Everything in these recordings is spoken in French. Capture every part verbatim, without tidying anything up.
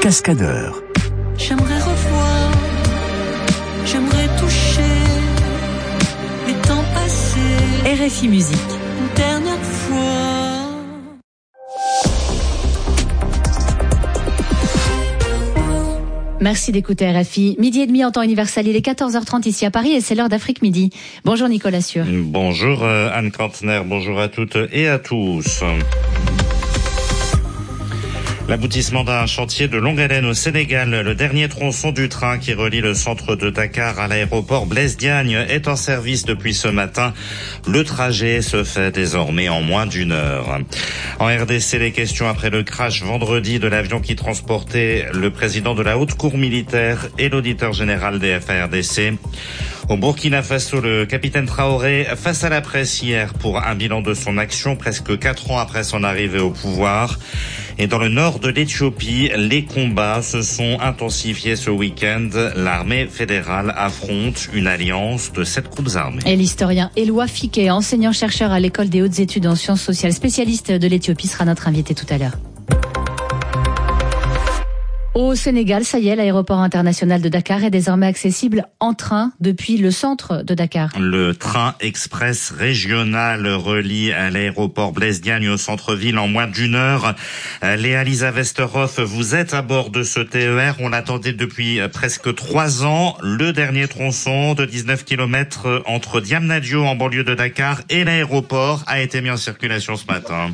Cascadeur. J'aimerais revoir, j'aimerais toucher les temps passés. R F I Musique. Une dernière fois. Merci d'écouter R F I. Midi et demi en temps universel, il est quatorze heures trente ici à Paris et c'est l'heure d'Afrique Midi. Bonjour Nicolas Sûr. Bonjour Anne Kantner, bonjour à toutes et à tous. L'aboutissement d'un chantier de longue haleine au Sénégal, le dernier tronçon du train qui relie le centre de Dakar à l'aéroport Blaise Diagne est en service depuis ce matin. Le trajet se fait désormais en moins d'une heure. En R D C, les questions après le crash vendredi de l'avion qui transportait le président de la Haute Cour militaire et l'auditeur général des F A R D C. Au Burkina Faso, le capitaine Traoré face à la presse hier pour un bilan de son action presque quatre ans après son arrivée au pouvoir. Et dans le nord de l'Éthiopie, les combats se sont intensifiés ce week-end. L'armée fédérale affronte une alliance de sept groupes armés. Et l'historien Éloi Fiquet, enseignant-chercheur à l'école des hautes études en sciences sociales, spécialiste de l'Éthiopie, sera notre invité tout à l'heure. Au Sénégal, ça y est, l'aéroport international de Dakar est désormais accessible en train depuis le centre de Dakar. Le train express régional relie à l'aéroport Blaise Diagne au centre-ville en moins d'une heure. Léa Lisa Westerhoff, vous êtes à bord de ce T E R. On l'attendait depuis presque trois ans. Le dernier tronçon de dix-neuf kilomètres entre Diamniadio en banlieue de Dakar et l'aéroport a été mis en circulation ce matin.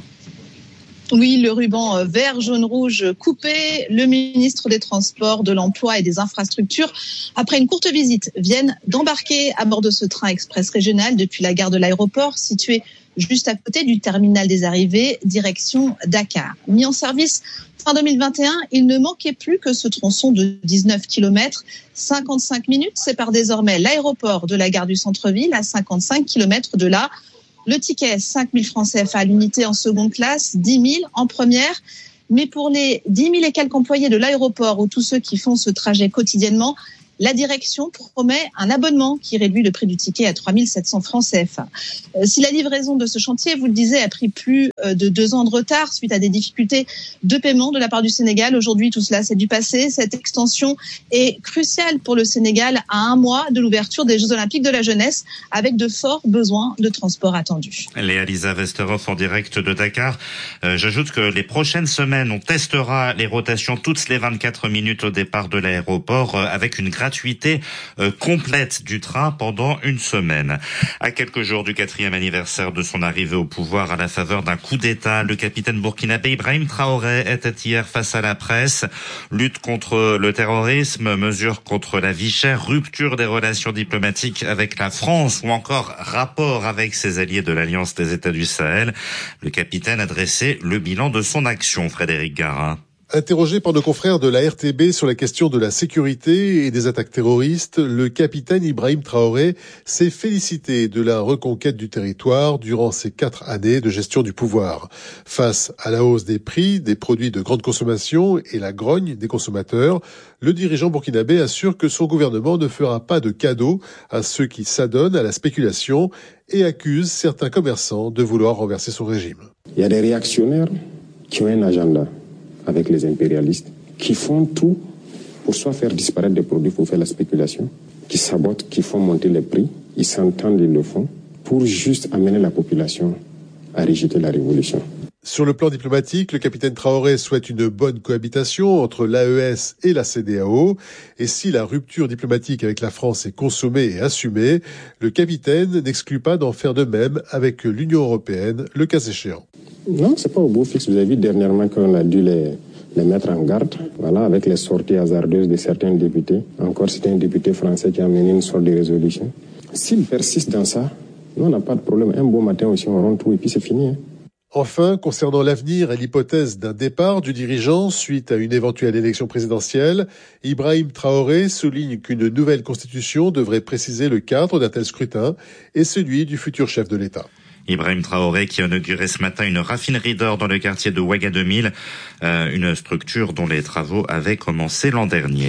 Oui, le ruban vert, jaune, rouge coupé. Le ministre des Transports, de l'Emploi et des Infrastructures, après une courte visite, viennent d'embarquer à bord de ce train express régional depuis la gare de l'aéroport, située juste à côté du terminal des arrivées, direction Dakar. Mis en service fin deux mille vingt et un, il ne manquait plus que ce tronçon de dix-neuf kilomètres. cinquante-cinq minutes séparent désormais l'aéroport de la gare du centre-ville, à cinquante-cinq kilomètres de là. Le ticket, cinq mille francs C F A à l'unité en seconde classe, dix mille en première. Mais pour les dix mille et quelques employés de l'aéroport ou tous ceux qui font ce trajet quotidiennement, la direction promet un abonnement qui réduit le prix du ticket à trois mille sept cents francs C F A. Euh, si la livraison de ce chantier, vous le disiez, a pris plus de deux ans de retard suite à des difficultés de paiement de la part du Sénégal, aujourd'hui tout cela c'est du passé. Cette extension est cruciale pour le Sénégal à un mois de l'ouverture des Jeux Olympiques de la jeunesse, avec de forts besoins de transport attendus. Léa Lisa Westerhoff en direct de Dakar. Euh, j'ajoute que les prochaines semaines, on testera les rotations toutes les vingt-quatre minutes au départ de l'aéroport euh, avec une gratuité euh, complète du train pendant une semaine. À quelques jours du quatrième anniversaire de son arrivée au pouvoir à la faveur d'un coup d'État, le capitaine burkinabé Ibrahim Traoré était hier face à la presse. Lutte contre le terrorisme, mesures contre la vie chère, rupture des relations diplomatiques avec la France ou encore rapport avec ses alliés de l'Alliance des États du Sahel. Le capitaine a dressé le bilan de son action, Frédéric Garin. Interrogé par nos confrères de la R T B sur la question de la sécurité et des attaques terroristes, le capitaine Ibrahim Traoré s'est félicité de la reconquête du territoire durant ces quatre années de gestion du pouvoir. Face à la hausse des prix des produits de grande consommation et la grogne des consommateurs, le dirigeant burkinabé assure que son gouvernement ne fera pas de cadeaux à ceux qui s'adonnent à la spéculation et accuse certains commerçants de vouloir renverser son régime. Il y a des réactionnaires qui ont un agenda avec les impérialistes, qui font tout pour soit faire disparaître des produits pour faire la spéculation, qui sabotent, qui font monter les prix, ils s'entendent, ils le font, pour juste amener la population à rejeter la révolution. Sur le plan diplomatique, le capitaine Traoré souhaite une bonne cohabitation entre l'A E S et la C D A O. Et si la rupture diplomatique avec la France est consommée et assumée, le capitaine n'exclut pas d'en faire de même avec l'Union européenne, le cas échéant. Non, c'est pas au beau fixe. Vous avez vu dernièrement qu'on a dû les, les mettre en garde, voilà, avec les sorties hasardeuses de certains députés. Encore, c'était un député français qui a mené une sorte de résolution. S'il persiste dans ça, nous, on n'a pas de problème. Un beau matin aussi, on rend tout et puis c'est fini. Hein. Enfin, concernant l'avenir et l'hypothèse d'un départ du dirigeant suite à une éventuelle élection présidentielle, Ibrahim Traoré souligne qu'une nouvelle constitution devrait préciser le cadre d'un tel scrutin et celui du futur chef de l'État. Ibrahim Traoré qui a inauguré ce matin une raffinerie d'or dans le quartier de Ouagadougou, euh, une structure dont les travaux avaient commencé l'an dernier.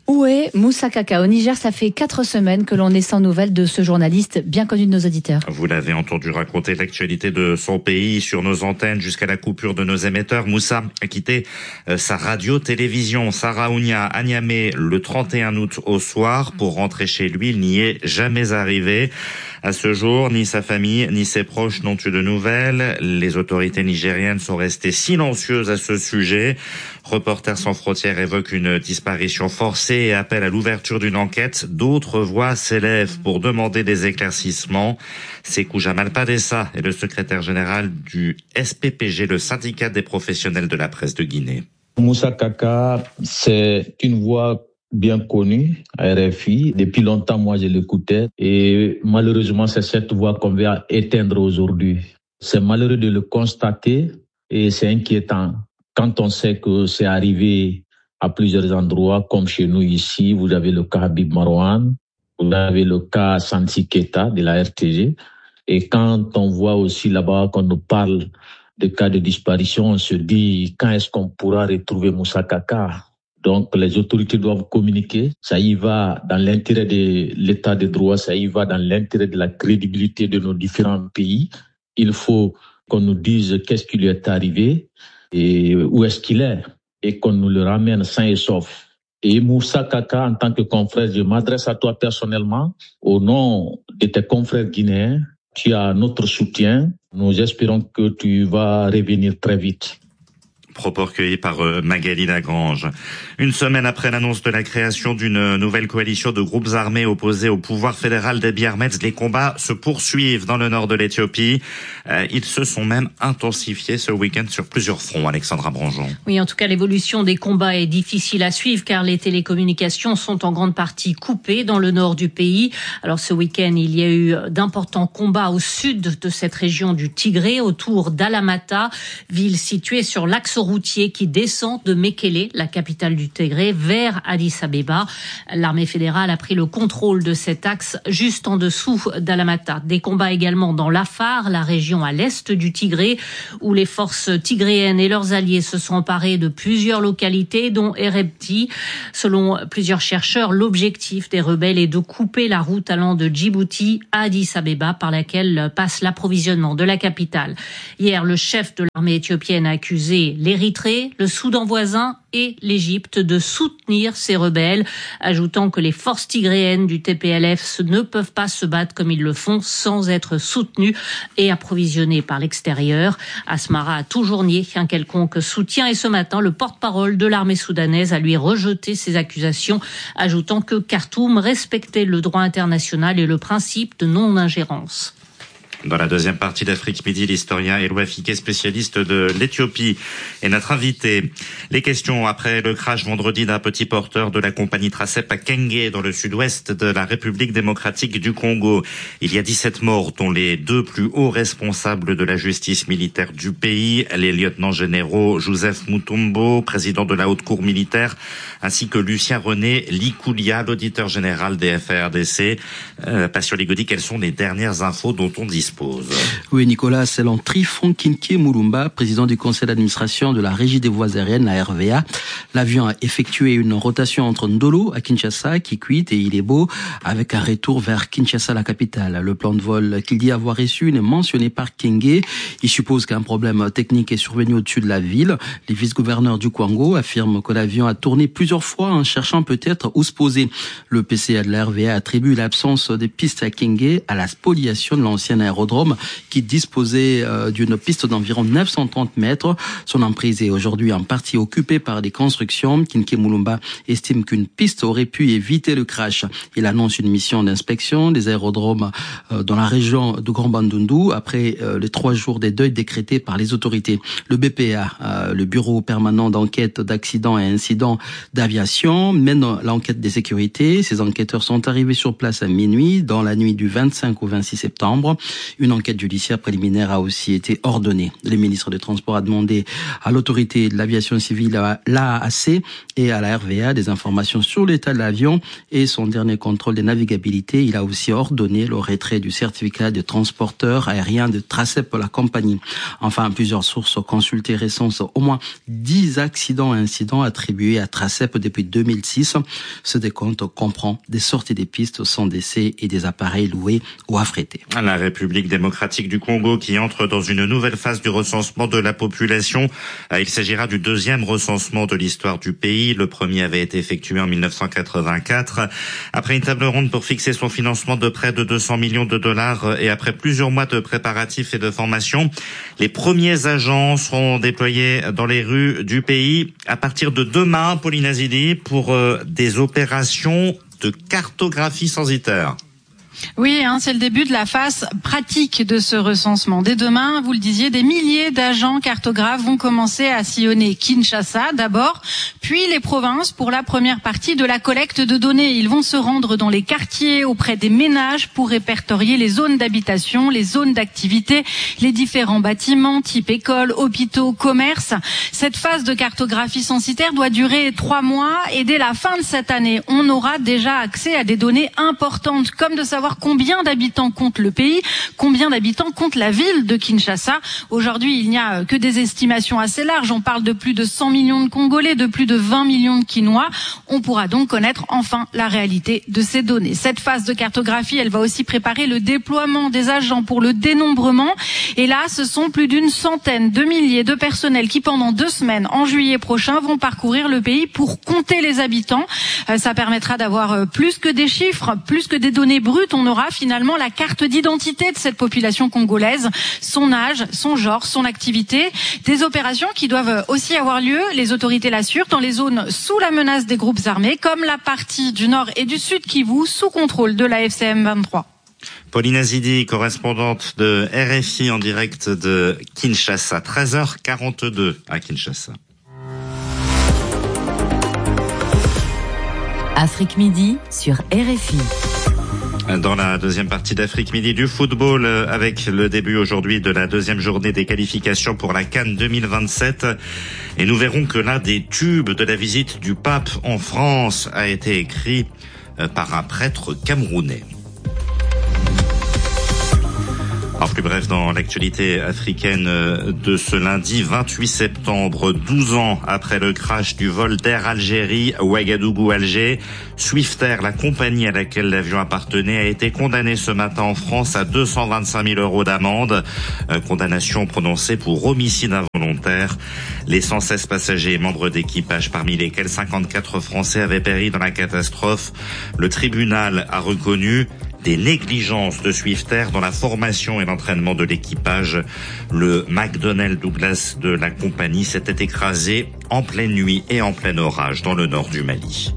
Où est Moussa Kaka? Au Niger, ça fait quatre semaines que l'on est sans nouvelles de ce journaliste bien connu de nos auditeurs. Vous l'avez entendu raconter l'actualité de son pays sur nos antennes jusqu'à la coupure de nos émetteurs. Moussa a quitté sa radio-télévision Saraounia à Niamey le trente et un août au soir pour rentrer chez lui. Il n'y est jamais arrivé. À ce jour, ni sa famille ni ses proches n'ont eu de nouvelles. Les autorités nigériennes sont restées silencieuses à ce sujet. Reporters sans frontières évoque une disparition forcée et appelle à l'ouverture d'une enquête. D'autres voix s'élèvent pour demander des éclaircissements. Sékou Jamal Padessa est le secrétaire général du S P P G, le syndicat des professionnels de la presse de Guinée. Moussa Kaka, c'est une voix bien connue à R F I. Depuis longtemps, moi, je l'écoutais. Et malheureusement, c'est cette voix qu'on va éteindre aujourd'hui. C'est malheureux de le constater et c'est inquiétant. Quand on sait que c'est arrivé à plusieurs endroits, comme chez nous ici, vous avez le cas Habib Marouane, vous avez le cas Santi Keita de la R T G. Et quand on voit aussi là-bas qu'on nous parle de cas de disparition, on se dit quand est-ce qu'on pourra retrouver Moussa Kaka? Donc les autorités doivent communiquer. Ça y va dans l'intérêt de l'état de droit, ça y va dans l'intérêt de la crédibilité de nos différents pays. Il faut qu'on nous dise qu'est-ce qui lui est arrivé et où est-ce qu'il est et qu'on nous le ramène sain et sauf. Et Moussa Kaka, en tant que confrère, je m'adresse à toi personnellement au nom de tes confrères guinéens. Tu as notre soutien. Nous espérons que tu vas revenir très vite. Propos recueillis par Magali Lagrange. Une semaine après l'annonce de la création d'une nouvelle coalition de groupes armés opposés au pouvoir fédéral d'Abiy Ahmed, les combats se poursuivent dans le nord de l'Éthiopie. Euh, ils se sont même intensifiés ce week-end sur plusieurs fronts, Alexandra Branjon. Oui, en tout cas, l'évolution des combats est difficile à suivre car les télécommunications sont en grande partie coupées dans le nord du pays. Alors ce week-end, il y a eu d'importants combats au sud de cette région du Tigré, autour d'Alamata, ville située sur l'axe routier qui descend de Mekele, la capitale du Tigré, vers Addis Abeba. L'armée fédérale a pris le contrôle de cet axe juste en dessous d'Alamata. Des combats également dans l'Afar, la région à l'est du Tigré, où les forces tigréennes et leurs alliés se sont emparés de plusieurs localités, dont Erebti. Selon plusieurs chercheurs, l'objectif des rebelles est de couper la route allant de Djibouti à Addis Abeba, par laquelle passe l'approvisionnement de la capitale. Hier, le chef de l'armée éthiopienne a accusé l'Érythrée, le Soudan voisin et l'Égypte de soutenir ces rebelles, ajoutant que les forces tigréennes du T P L F ne peuvent pas se battre comme ils le font sans être soutenues et approvisionnées par l'extérieur. Asmara a toujours nié un quelconque soutien et ce matin, le porte-parole de l'armée soudanaise a lui rejeté ces accusations, ajoutant que Khartoum respectait le droit international et le principe de non-ingérence. Dans la deuxième partie d'Afrique Midi, l'historien Eloi Fiquet, spécialiste de l'Éthiopie, est notre invité. Les questions après le crash vendredi d'un petit porteur de la compagnie Tracep à Kenge, dans le sud-ouest de la République démocratique du Congo. Il y a dix-sept morts, dont les deux plus hauts responsables de la justice militaire du pays, les lieutenants généraux Joseph Mutombo, président de la haute cour militaire, ainsi que Lucien René Likoulia, l'auditeur général des F A R D C. Euh, Passion Ligodi, quelles sont les dernières infos dont on dispose? Oui, Nicolas, selon Trifon Kinké Moulumba, président du conseil d'administration de la Régie des voies aériennes, la R V A, l'avion a effectué une rotation entre Ndolo à Kinshasa, Kikwit et Ilebo, avec un retour vers Kinshasa, la capitale. Le plan de vol qu'il dit avoir reçu n'est mentionné par Kenge. Il suppose qu'un problème technique est survenu au-dessus de la ville. Les vice-gouverneurs du Kwango affirment que l'avion a tourné plusieurs fois en cherchant peut-être où se poser. Le P C A de la R V A attribue l'absence des pistes à Kenge à la spoliation de l'ancien aérodrome qui disposait euh, d'une piste d'environ neuf cent trente mètres. Son emprise est aujourd'hui en partie occupée par des constructions. Kinké Moulumba estime qu'une piste aurait pu éviter le crash. Il annonce une mission d'inspection des aérodromes euh, dans la région de Grand Bandundu après euh, les trois jours des deuils décrétés par les autorités. Le B P A, euh, le Bureau permanent d'enquête d'accidents et incidents d'aviation, mène l'enquête des sécurités. Ces enquêteurs sont arrivés sur place à minuit, dans la nuit du vingt-cinq au vingt-six septembre. Une enquête judiciaire préliminaire a aussi été ordonnée. Le ministre des Transports a demandé à l'autorité de l'aviation civile, là, à A C et à la R V A des informations sur l'état de l'avion et son dernier contrôle de navigabilité. Il a aussi ordonné le retrait du certificat de transporteur aérien de Tracep pour la compagnie. Enfin, plusieurs sources consultées recensent au moins dix accidents et incidents attribués à Tracep depuis deux mille six. Ce décompte comprend des sorties des pistes sans décès et des appareils loués ou affrétés. La République démocratique du Congo qui entre dans une nouvelle phase du recensement de la population. Il s'agira du deuxième recensement de l'histoire du pays. Le premier avait été effectué en mille neuf cent quatre-vingt-quatre. Après une table ronde pour fixer son financement de près de deux cents millions de dollars et après plusieurs mois de préparatifs et de formation, les premiers agents seront déployés dans les rues du pays à partir de demain, Pauline Azidi, pour euh, des opérations de cartographie censitaire. Oui, hein, c'est le début de la phase pratique de ce recensement. Dès demain, vous le disiez, des milliers d'agents cartographes vont commencer à sillonner Kinshasa d'abord, puis les provinces pour la première partie de la collecte de données. Ils vont se rendre dans les quartiers, auprès des ménages pour répertorier les zones d'habitation, les zones d'activité, les différents bâtiments type écoles, hôpitaux, commerces. Cette phase de cartographie censitaire doit durer trois mois et dès la fin de cette année, on aura déjà accès à des données importantes, comme de savoir combien d'habitants compte le pays, combien d'habitants compte la ville de Kinshasa. Aujourd'hui, il n'y a que des estimations assez larges. On parle de plus de cent millions de Congolais, de plus de vingt millions de Kinois. On pourra donc connaître enfin la réalité de ces données. Cette phase de cartographie, elle va aussi préparer le déploiement des agents pour le dénombrement. Et là, ce sont plus d'une centaine de milliers de personnels qui, pendant deux semaines, en juillet prochain, vont parcourir le pays pour compter les habitants. Ça permettra d'avoir plus que des chiffres, plus que des données brutes. On aura finalement la carte d'identité de cette population congolaise, son âge, son genre, son activité. Des opérations qui doivent aussi avoir lieu, les autorités l'assurent, dans les zones sous la menace des groupes armés, comme la partie du nord et du sud Kivu, sous contrôle de la F C M vingt-trois. Pauline Azidi, correspondante de R F I en direct de Kinshasa, treize heures quarante-deux à Kinshasa. Afrique Midi sur R F I. Dans la deuxième partie d'Afrique Midi du football, avec le début aujourd'hui de la deuxième journée des qualifications pour la CAN deux mille vingt-sept. Et nous verrons que l'un des tubes de la visite du pape en France a été écrit par un prêtre camerounais. En plus bref, dans l'actualité africaine de ce lundi vingt-huit septembre, douze ans après le crash du vol d'Air Algérie Ouagadougou-Alger, Swiftair, la compagnie à laquelle l'avion appartenait, a été condamnée ce matin en France à deux cent vingt-cinq mille euros d'amende. Euh, condamnation prononcée pour homicide involontaire. Les cent seize passagers et membres d'équipage, parmi lesquels cinquante-quatre Français, avaient péri dans la catastrophe. Le tribunal a reconnu des négligences de Swiftair dans la formation et l'entraînement de l'équipage. Le McDonnell Douglas de la compagnie s'était écrasé en pleine nuit et en plein orage dans le nord du Mali.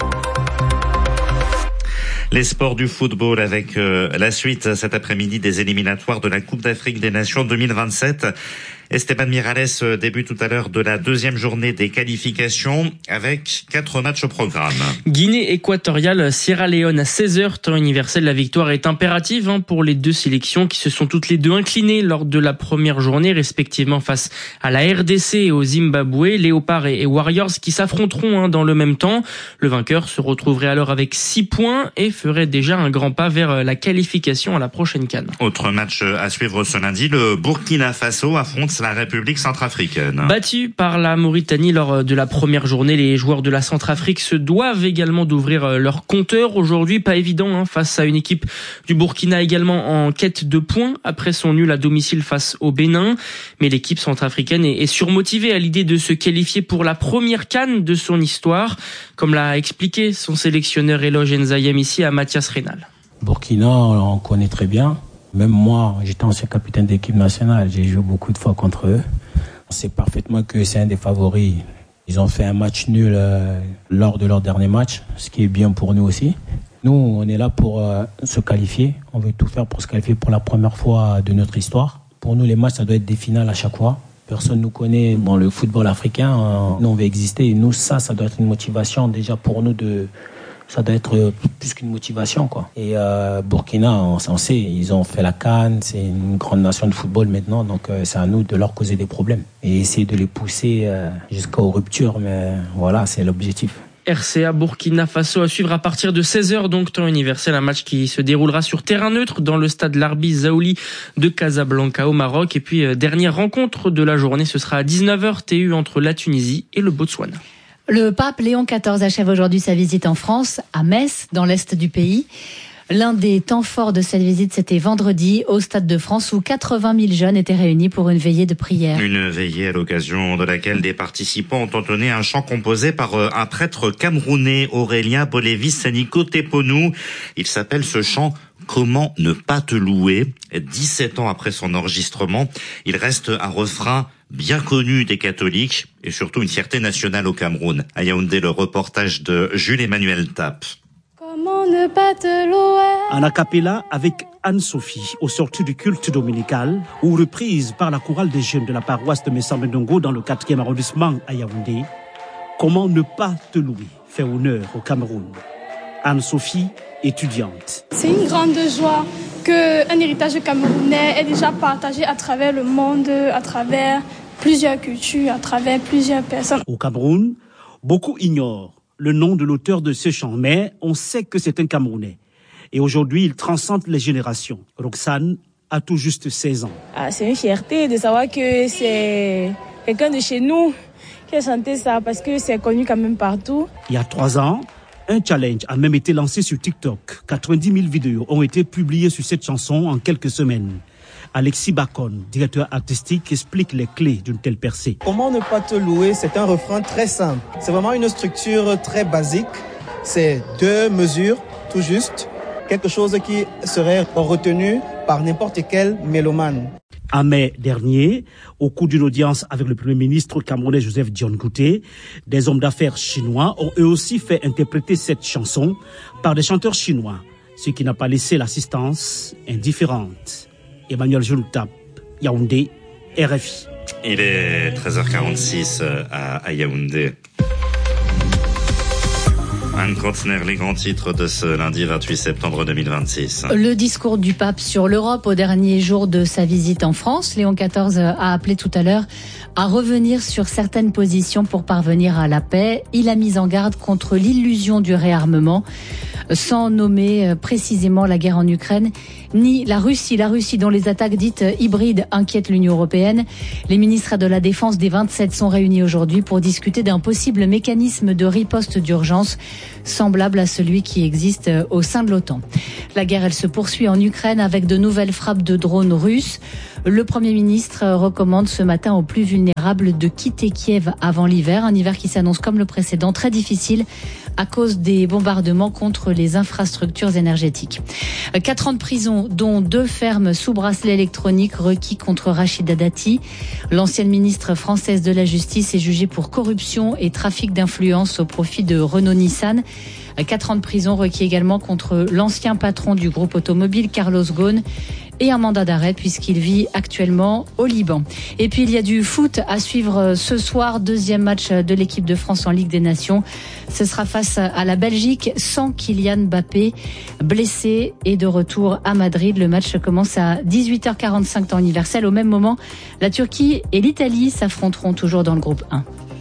Les sports du football avec euh, la suite cet après-midi des éliminatoires de la Coupe d'Afrique des Nations deux mille vingt-sept. Esteban Miralles débute tout à l'heure de la deuxième journée des qualifications avec quatre matchs au programme. Guinée équatoriale, Sierra Leone à seize heures, temps universel. La victoire est impérative hein, pour les deux sélections qui se sont toutes les deux inclinées lors de la première journée, respectivement face à la R D C et au Zimbabwe. Léopards et Warriors qui s'affronteront hein, dans le même temps. Le vainqueur se retrouverait alors avec six points et ferait déjà un grand pas vers la qualification à la prochaine CAN. Autre match à suivre ce lundi, le Burkina Faso affronte la République centrafricaine. Battu par la Mauritanie lors de la première journée, les joueurs de la Centrafrique se doivent également d'ouvrir leur compteur. Aujourd'hui, pas évident hein, face à une équipe du Burkina également en quête de points après son nul à domicile face au Bénin. Mais l'équipe centrafricaine est surmotivée à l'idée de se qualifier pour la première CAN de son histoire, comme l'a expliqué son sélectionneur Eloge Nzayem ici à Mathias Rénal. Burkina, on connaît très bien. Même moi, j'étais ancien capitaine d'équipe nationale, j'ai joué beaucoup de fois contre eux. On sait parfaitement que c'est un des favoris. Ils ont fait un match nul euh, lors de leur dernier match, ce qui est bien pour nous aussi. Nous, on est là pour euh, se qualifier. On veut tout faire pour se qualifier pour la première fois de notre histoire. Pour nous, les matchs, ça doit être des finales à chaque fois. Personne ne nous connaît dans le football africain. Nous, on veut exister. Et nous, ça, ça doit être une motivation déjà pour nous de, ça doit être plus qu'une motivation, quoi. Et euh, Burkina, on, on sait, ils ont fait la CAN, c'est une grande nation de football maintenant, donc euh, c'est à nous de leur causer des problèmes et essayer de les pousser euh, jusqu'aux ruptures, mais voilà, c'est l'objectif. R C A Burkina Faso à suivre à partir de seize heures, donc temps universel, un match qui se déroulera sur terrain neutre dans le stade Larbi Zaouli de Casablanca au Maroc. Et puis euh, dernière rencontre de la journée, ce sera à dix-neuf heures T U entre la Tunisie et le Botswana. Le pape Léon quatorze achève aujourd'hui sa visite en France, à Metz, dans l'est du pays. L'un des temps forts de cette visite, c'était vendredi au Stade de France où quatre-vingt mille jeunes étaient réunis pour une veillée de prière. Une veillée à l'occasion de laquelle des participants ont entonné un chant composé par un prêtre camerounais, Aurélien Bolévis Saniko Teponou. Il s'appelle ce chant « Comment ne pas te louer ?» dix-sept ans après son enregistrement, il reste un refrain bien connu des catholiques et surtout une fierté nationale au Cameroun. À Yaoundé, le reportage de Jules-Emmanuel Tapp. Comment ne pas te louer? En a cappella avec Anne-Sophie, au sortir du culte dominical, ou reprise par la chorale des jeunes de la paroisse de Messambendongo dans le quatrième arrondissement à Yaoundé. Comment ne pas te louer fait honneur au Cameroun. Anne-Sophie, étudiante. C'est une grande joie qu'un héritage camerounais est déjà partagé à travers le monde, à travers plusieurs cultures, à travers plusieurs personnes. Au Cameroun, beaucoup ignorent le nom de l'auteur de ce chant, mais on sait que c'est un Camerounais. Et aujourd'hui, il transcende les générations. Roxane a tout juste seize ans. Ah, c'est une fierté de savoir que c'est quelqu'un de chez nous qui a chanté ça, parce que c'est connu quand même partout. Il y a trois ans, un challenge a même été lancé sur TikTok. quatre-vingt-dix mille vidéos ont été publiées sur cette chanson en quelques semaines. Alexis Bacon, directeur artistique, explique les clés d'une telle percée. Comment ne pas te louer, c'est un refrain très simple. C'est vraiment une structure très basique. C'est deux mesures, tout juste. Quelque chose qui serait retenu par n'importe quel mélomane. En mai dernier, au cours d'une audience avec le Premier ministre camerounais Joseph Dione Ngouté, des hommes d'affaires chinois ont eux aussi fait interpréter cette chanson par des chanteurs chinois, ce qui n'a pas laissé l'assistance indifférente. Emmanuel Joultap, Yaoundé, R F I. Il est treize heures quarante-six à Yaoundé. Anne Kantner, les grands titres de ce lundi vingt-huit septembre deux mille vingt-six. Le discours du pape sur l'Europe au dernier jour de sa visite en France. Léon quatorze a appelé tout à l'heure à revenir sur certaines positions pour parvenir à la paix. Il a mis en garde contre l'illusion du réarmement, sans nommer précisément la guerre en Ukraine, ni la Russie. La Russie dont les attaques dites hybrides inquiètent l'Union européenne. Les ministres de la Défense des vingt-sept sont réunis aujourd'hui pour discuter d'un possible mécanisme de riposte d'urgence semblable à celui qui existe au sein de l'OTAN. La guerre, elle se poursuit en Ukraine avec de nouvelles frappes de drones russes. Le Premier ministre recommande ce matin aux plus vulnérables de quitter Kiev avant l'hiver, un hiver qui s'annonce comme le précédent très difficile à cause des bombardements contre les infrastructures énergétiques. Quatre ans de prison, dont deux fermes sous bracelet électronique requis contre Rachida Dati. L'ancienne ministre française de la Justice est jugée pour corruption et trafic d'influence au profit de Renault-Nissan. Quatre ans de prison requis également contre l'ancien patron du groupe automobile, Carlos Ghosn, et un mandat d'arrêt puisqu'il vit actuellement au Liban. Et puis il y a du foot à suivre ce soir, deuxième match de l'équipe de France en Ligue des Nations. Ce sera face à la Belgique sans Kylian Mbappé, blessé et de retour à Madrid. Le match commence à dix-huit heures quarante-cinq temps universel. Au même moment, la Turquie et l'Italie s'affronteront toujours dans le groupe un.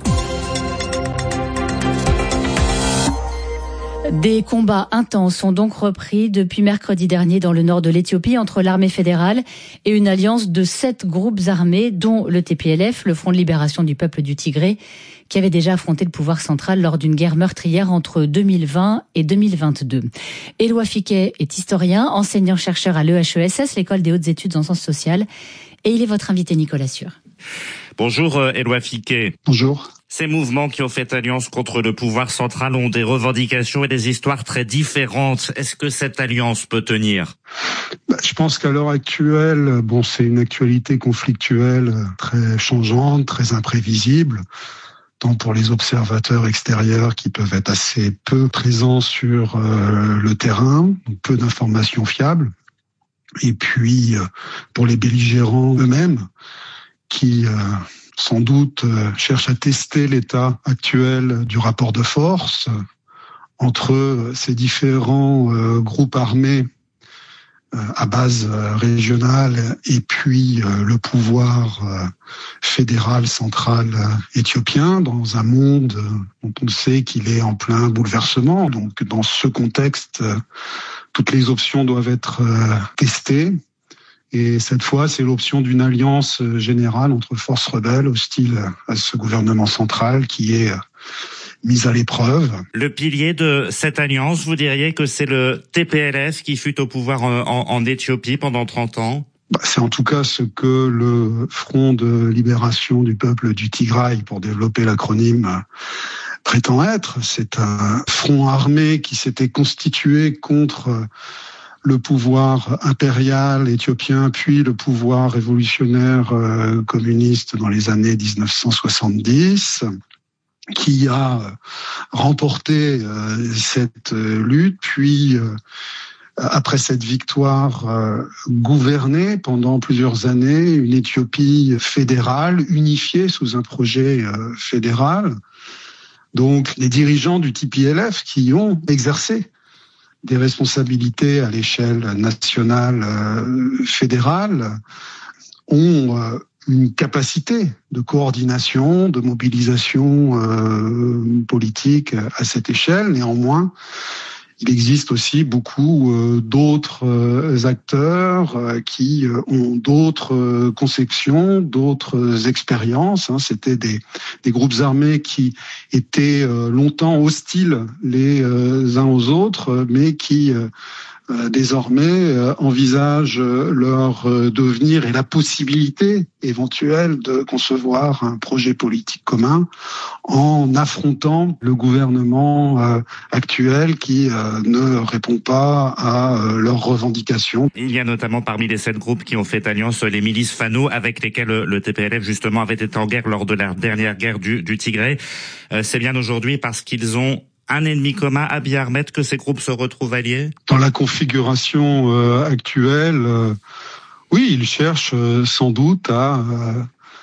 Des combats intenses sont donc repris depuis mercredi dernier dans le nord de l'Éthiopie entre l'armée fédérale et une alliance de sept groupes armés, dont le T P L F, le Front de libération du peuple du Tigré, qui avait déjà affronté le pouvoir central lors d'une guerre meurtrière entre deux mille vingt et deux mille vingt-deux. Éloi Fiquet est historien, enseignant-chercheur à l'E H E S S, l'école des hautes études en sciences sociales, et il est votre invité, Nicolas Sûr. Bonjour Éloi Fiquet. Bonjour. Ces mouvements qui ont fait alliance contre le pouvoir central ont des revendications et des histoires très différentes. Est-ce que cette alliance peut tenir ? Bah, je pense qu'à l'heure actuelle, bon, c'est une actualité conflictuelle très changeante, très imprévisible, tant pour les observateurs extérieurs qui peuvent être assez peu présents sur euh, le terrain, peu d'informations fiables, et puis euh, pour les belligérants eux-mêmes qui... Euh, sans doute euh, cherche à tester l'état actuel du rapport de force entre ces différents euh, groupes armés euh, à base euh, régionale et puis euh, le pouvoir euh, fédéral central euh, éthiopien dans un monde euh, dont on sait qu'il est en plein bouleversement. Donc dans ce contexte, euh, toutes les options doivent être euh, testées. Et cette fois, c'est l'option d'une alliance générale entre forces rebelles hostiles à ce gouvernement central qui est mise à l'épreuve. Le pilier de cette alliance, vous diriez que c'est le T P L F qui fut au pouvoir en, en, en Éthiopie pendant trente ans? Bah, c'est en tout cas ce que le Front de libération du peuple du Tigray, pour développer l'acronyme, prétend être. C'est un front armé qui s'était constitué contre le pouvoir impérial éthiopien, puis le pouvoir révolutionnaire euh, communiste dans les années dix-neuf cent soixante-dix, qui a remporté euh, cette euh, lutte, puis euh, après cette victoire, euh, gouverné pendant plusieurs années une Éthiopie fédérale, unifiée sous un projet euh, fédéral. Donc les dirigeants du T P L F qui ont exercé des responsabilités à l'échelle nationale, euh, fédérale, ont euh, une capacité de coordination, de mobilisation euh, politique à cette échelle. Néanmoins, il existe aussi beaucoup euh, d'autres euh, acteurs euh, qui euh, ont d'autres euh, conceptions, d'autres expériences. Hein. C'était des, des groupes armés qui étaient euh, longtemps hostiles les euh, uns aux autres, mais qui euh, euh, désormais euh, envisagent leur euh, devenir et la possibilité éventuelle de concevoir un projet politique commun en affrontant le gouvernement euh, actuel qui euh, ne répond pas à euh, leurs revendications. Il y a notamment parmi les sept groupes qui ont fait alliance les milices Fano avec lesquelles le T P L F justement avait été en guerre lors de la dernière guerre du, du Tigray. Euh, c'est bien aujourd'hui parce qu'ils ont un ennemi commun, Abiy Ahmed, que ces groupes se retrouvent alliés? Dans la configuration euh, actuelle, euh, oui, ils cherchent euh, sans doute à euh,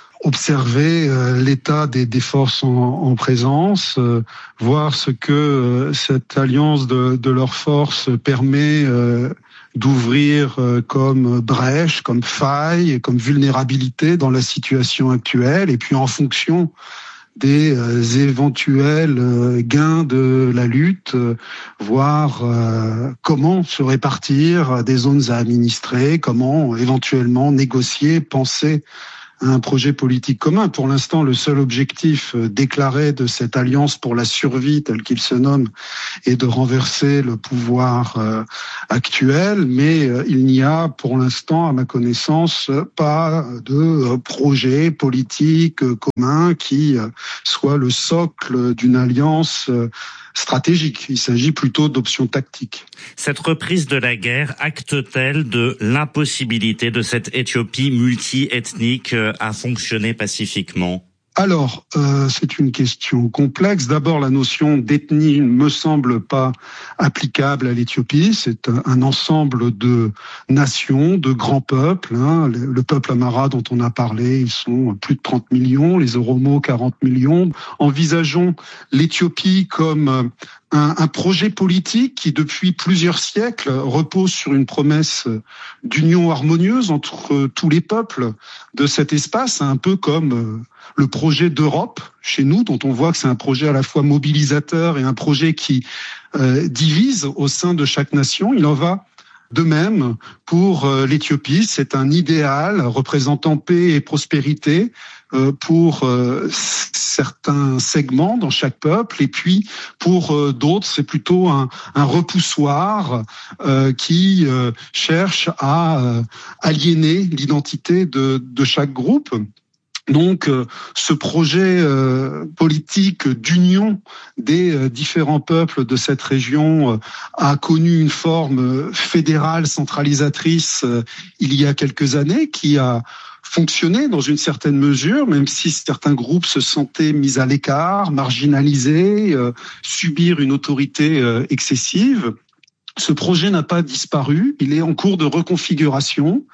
observer euh, l'état des, des forces en, en présence, euh, voir ce que euh, cette alliance de, de leurs forces permet euh, d'ouvrir euh, comme brèche, comme faille, comme vulnérabilité dans la situation actuelle, et puis en fonction des euh, éventuels euh, gains de la lutte, euh, voir euh, comment se répartir des zones à administrer, comment éventuellement négocier, penser à un projet politique commun. Pour l'instant, le seul objectif euh, déclaré de cette alliance pour la survie, tel qu'il se nomme, est de renverser le pouvoir euh, actuel, mais euh, il n'y a pour l'instant, à ma connaissance, pas de euh, projet politique euh, commun qui euh, soit le socle d'une alliance euh, stratégique. Il s'agit plutôt d'options tactiques. Cette reprise de la guerre acte-t-elle de l'impossibilité de cette Éthiopie multi-ethnique à fonctionner pacifiquement? Alors, euh, c'est une question complexe. D'abord, la notion d'ethnie ne me semble pas applicable à l'Éthiopie. C'est un, un ensemble de nations, de grands peuples. Hein. Le, le peuple Amhara dont on a parlé, ils sont plus de trente millions, les Oromo quarante millions. Envisageons l'Éthiopie comme un, un projet politique qui, depuis plusieurs siècles, repose sur une promesse d'union harmonieuse entre tous les peuples de cet espace, un peu comme le projet d'Europe chez nous, dont on voit que c'est un projet à la fois mobilisateur et un projet qui euh, divise au sein de chaque nation. Il en va de même pour euh, l'Éthiopie. C'est un idéal représentant paix et prospérité euh, pour euh, certains segments dans chaque peuple, et puis pour euh, d'autres, c'est plutôt un, un repoussoir euh, qui euh, cherche à euh, aliéner l'identité de, de chaque groupe. Donc, euh, ce projet euh, politique d'union des euh, différents peuples de cette région euh, a connu une forme euh, fédérale centralisatrice euh, il y a quelques années, qui a fonctionné dans une certaine mesure, même si certains groupes se sentaient mis à l'écart, marginalisés, euh, subir une autorité euh, excessive. Ce projet n'a pas disparu, il est en cours de reconfiguration.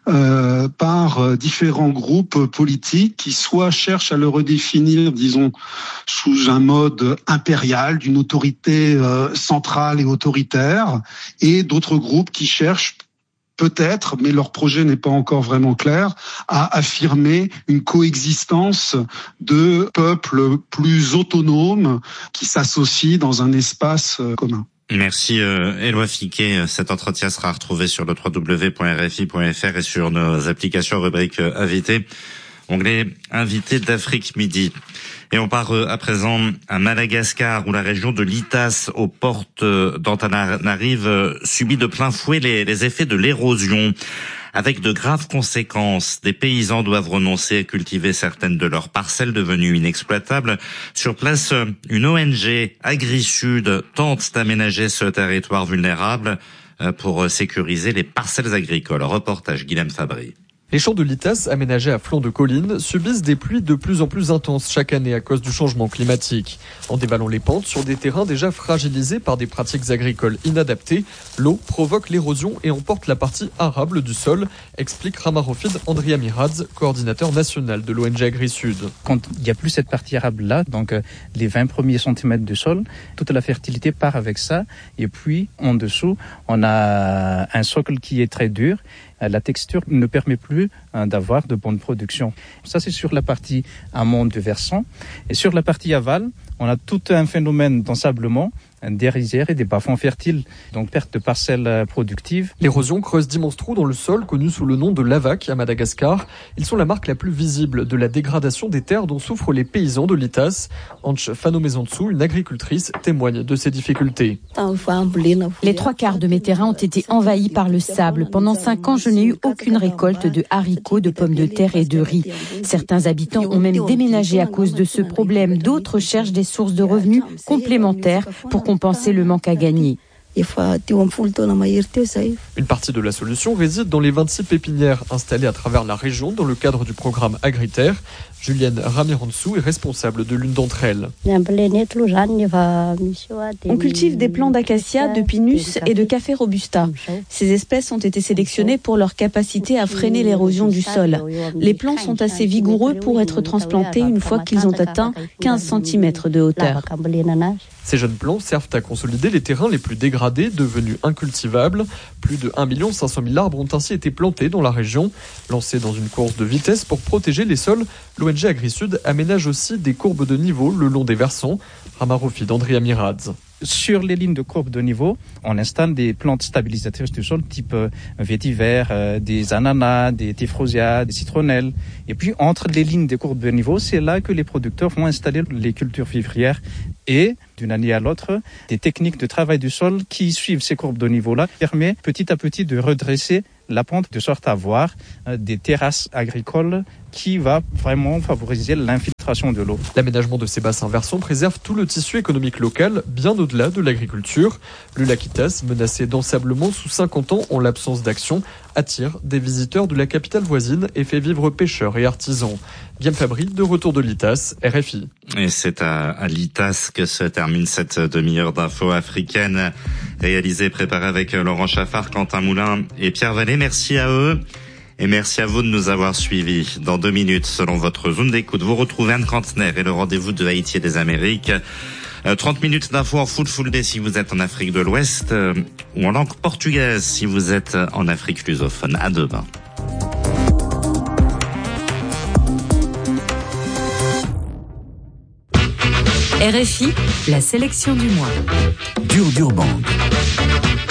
euh, par euh, différents groupes politiques qui soit cherchent à le redéfinir, disons, sous un mode impérial, d'une autorité euh, centrale et autoritaire, et d'autres groupes qui cherchent peut-être, mais leur projet n'est pas encore vraiment clair, à affirmer une coexistence de peuples plus autonomes qui s'associent dans un espace commun. Merci euh, Éloi Fiquet. Cet entretien sera retrouvé sur le w w w point r f i point f r et sur nos applications rubrique euh, invités, onglet invité d'Afrique Midi. Et on part euh, à présent à Madagascar, où la région de Litas, aux portes euh, d'Antananarive, euh, subit de plein fouet les, les effets de l'érosion, avec de graves conséquences. Des paysans doivent renoncer à cultiver certaines de leurs parcelles devenues inexploitables. Sur place, une O N G, AgriSud, tente d'aménager ce territoire vulnérable pour sécuriser les parcelles agricoles. Reportage Guilhem Fabry. Les champs de Litas, aménagés à flanc de collines, subissent des pluies de plus en plus intenses chaque année à cause du changement climatique. En dévalant les pentes sur des terrains déjà fragilisés par des pratiques agricoles inadaptées, l'eau provoque l'érosion et emporte la partie arable du sol, explique Ramarofid Andrea Miradz, coordinateur national de l'O N G AgriSud. Quand il n'y a plus cette partie arable-là, donc euh, les vingt premiers centimètres du sol, toute la fertilité part avec ça. Et puis, en dessous, on a un socle qui est très dur. La texture ne permet plus hein, d'avoir de bonnes productions. Ça, c'est sur la partie amont du versant. Et sur la partie aval, on a tout un phénomène d'ensablement, des rizières et des bas-fonds fertiles, donc perte de parcelles productives. L'érosion creuse d'immenses trous dans le sol, connus sous le nom de lavac à Madagascar. Ils sont la marque la plus visible de la dégradation des terres dont souffrent les paysans de Litas. Anche Fanomezantsu, une agricultrice, témoigne de ces difficultés. Les trois quarts de mes terrains ont été envahis par le sable. Pendant cinq ans, je n'ai eu aucune récolte de haricots, de pommes de terre et de riz. Certains habitants ont même déménagé à cause de ce problème. D'autres cherchent des sources de revenus complémentaires pour compenser le manque à gagner. Une partie de la solution réside dans les vingt-six pépinières installées à travers la région dans le cadre du programme Agriterre. Julienne Ramirantsou est responsable de l'une d'entre elles. On cultive des plants d'acacia, de pinus et de café robusta. Ces espèces ont été sélectionnées pour leur capacité à freiner l'érosion du sol. Les plants sont assez vigoureux pour être transplantés une fois qu'ils ont atteint quinze centimètres de hauteur. Ces jeunes plants servent à consolider les terrains les plus dégradés, devenus incultivables. Plus de un million cinq cent mille arbres ont ainsi été plantés dans la région. Lancés dans une course de vitesse pour protéger les sols, l'O N G AgriSud aménage aussi des courbes de niveau le long des versants. Ramarofi d'Andrea Miradz. Sur les lignes de courbe de niveau, on installe des plantes stabilisatrices du sol type euh, vétiver, euh, des ananas, des tifrosias, des citronnelles. Et puis entre les lignes de courbe de niveau, c'est là que les producteurs vont installer les cultures vivrières. Et d'une année à l'autre, des techniques de travail du sol qui suivent ces courbes de niveau-là permettent petit à petit de redresser la pente de sorte à avoir euh, des terrasses agricoles qui va vraiment favoriser l'infiltration de l'eau. L'aménagement de ces bassins versants préserve tout le tissu économique local, bien au-delà de l'agriculture. Le lac Litas, menacé d'ensablement sous cinquante ans en l'absence d'action, attire des visiteurs de la capitale voisine et fait vivre pêcheurs et artisans. Guillaume Fabry, de retour de Litas, R F I. Et c'est à, à Litas que se termine cette demi-heure d'infos africaines, réalisée, préparée avec Laurent Chaffard, Quentin Moulin et Pierre Vallée. Merci à eux. Et merci à vous de nous avoir suivis. Dans deux minutes, selon votre zone d'écoute, vous retrouvez Anne Kantner et le rendez-vous de Haïti et des Amériques. Euh, trente minutes d'infos en full full day si vous êtes en Afrique de l'Ouest, euh, ou en langue portugaise si vous êtes en Afrique lusophone. À demain. R F I, la sélection du mois. Dur Dur Bank.